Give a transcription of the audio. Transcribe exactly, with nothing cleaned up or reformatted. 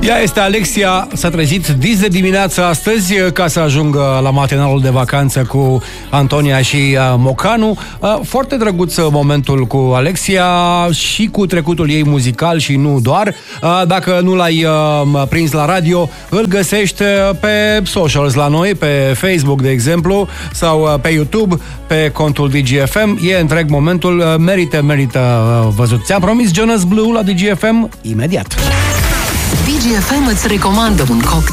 Ea este Alexia, s-a trezit dis de dimineață astăzi ca să ajungă la matinalul de vacanță cu Antonia și Mocanu. Foarte drăguț momentul cu Alexia și cu trecutul ei muzical și nu doar. Dacă nu l-ai prins la radio, îl găsești pe socials la noi, pe Facebook, de exemplu, sau pe YouTube, pe contul D G F M. E întreg momentul, merită, merită văzut. Ți-am promis Jonas Blue la D G F M imediat. D G F M îți recomandă un cocktail